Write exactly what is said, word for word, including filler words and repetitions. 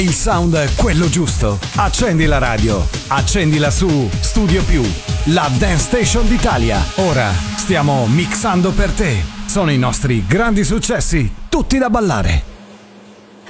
Il sound è quello giusto. Accendi la radio. Accendila su Studio Più, la Dance Station d'Italia. Ora stiamo mixando per te. Sono i nostri grandi successi, tutti da ballare.